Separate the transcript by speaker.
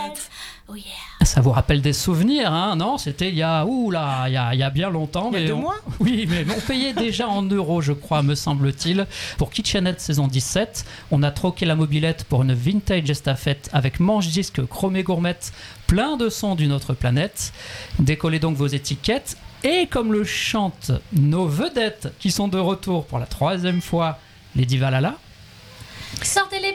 Speaker 1: Oh yeah.
Speaker 2: Ça vous rappelle des souvenirs, hein? Non, c'était il y a bien longtemps.
Speaker 3: Il y a 2 mois.
Speaker 2: Oui, mais on payait déjà en euros, je crois, me semble-t-il. Pour Kitchenette saison 17, on a troqué la mobilette pour une vintage estafette avec manche-disque chromé gourmette, plein de sons d'une autre planète. Décollez donc vos étiquettes. Et comme le chantent nos vedettes qui sont de retour pour la 3e fois, Lady Valhalla.
Speaker 1: Sortez les